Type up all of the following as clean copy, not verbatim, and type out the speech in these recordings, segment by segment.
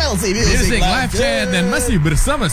LC Music Live Chat dan masih bersama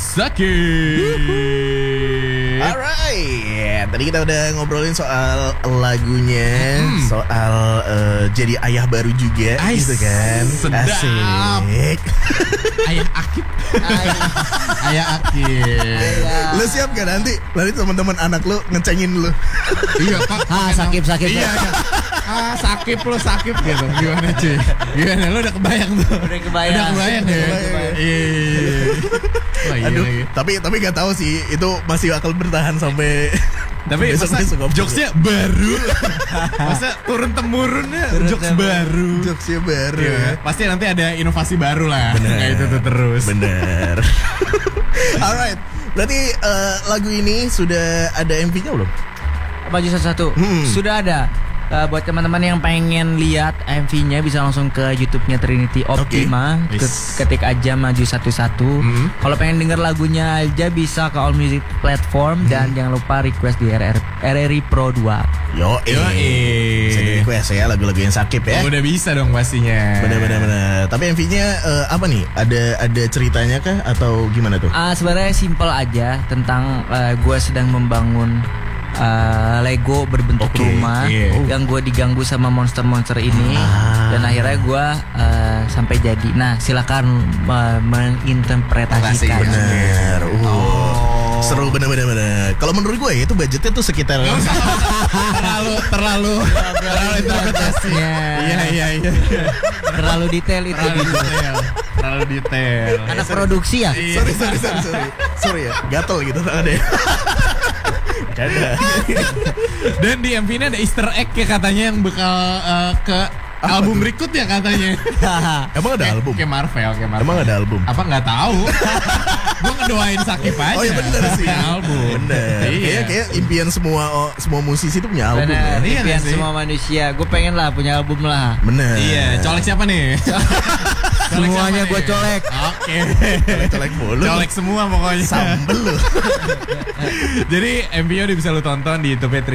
Sakit. Alright, tadi kita udah ngobrolin soal lagunya, soal jadi ayah baru juga, gitu kan? Sedap. Asik. Ayah Akib. Ayah Akib. Lu siap gak nanti teman-teman anak lu ngecengin lu? Iya Pak. Sakit. Iya. Sakit gitu. Gimana cuy? Gimana lu udah kebayang tuh? Udah kebayang ya? Iya. Aduh, tapi gak tahu sih itu masih bakal bertahan sampai. Tapi masa jokesnya baru. Masa turun-temurunnya jokesnya baru. Iya, pasti nanti ada inovasi baru lah. Kayak itu tuh terus. Bener. Alright, berarti lagu ini sudah ada MV-nya belum? Maju satu-satu. Sudah ada. Buat teman-teman yang pengen lihat MV-nya bisa langsung ke YouTube-nya Trinity Optima. Ketik aja Maju Satu-Satu. Kalau pengen denger lagunya aja bisa ke All Music Platform dan jangan lupa request di RRI Pro 2. Yo, bisa di request ya lagu-lagu yang Sakit ya. Udah bisa dong pastinya. Bener. Tapi MV-nya apa nih? Ada ceritanya kah atau gimana tuh? Sebenarnya simple aja tentang gue sedang membangun Lego berbentuk rumah yang gue diganggu sama monster-monster ini dan akhirnya gue sampai jadi. Nah silakan menginterpretasikan. Bener. Seru bener. Kalau menurut gue itu budgetnya tuh sekitar terlalu interpretasinya. Iya. Terlalu detail itu. Terlalu detail. Anak produksi ya. Sorry ya. Gatel gitu tangannya. Dan di MV ini ada Easter egg ya katanya yang bakal ke album berikutnya katanya. Emang ada album? Kayak Marvel. Emang ada album? Apa nggak tahu? Gue ngedoain Sakit aja. Oh iya bener sih. Album. Bener. Kayak impian semua musisi itu punya album. Bener, ya. impian semua manusia. Gue pengen lah punya album lah. Bener. Iya. Colek siapa nih? Semuanya gue colek. Oke. Colek mulu. Colek semua pokoknya. Sambel lu. Jadi MV-nya udah bisa lu tonton di YouTube